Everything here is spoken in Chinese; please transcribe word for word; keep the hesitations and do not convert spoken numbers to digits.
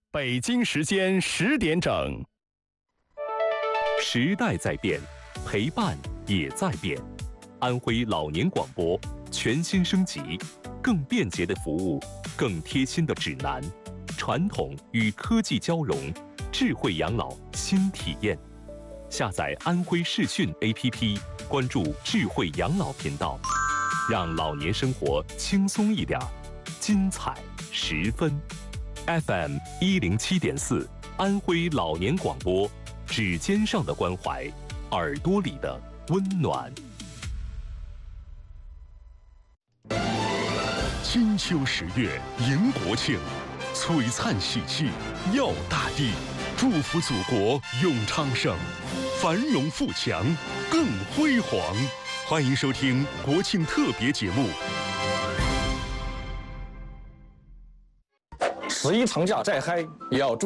北京时间十点整。 时代在变，陪伴也在变。安徽老年广播全新升级，更便捷的服务，更贴心的指南，传统与科技交融，智慧养老新体验。下载安徽视讯 A P P， 关注智慧养老频道，让老年生活轻松一点，精彩十分。F M 一零七点四，安徽老年广播，指尖上的关怀，耳朵里的温暖。 金秋十月迎国庆，璀璨喜气耀大地，祝福祖国永昌盛，繁荣富强更辉煌。欢迎收听国庆特别节目。 十一长假再嗨，也要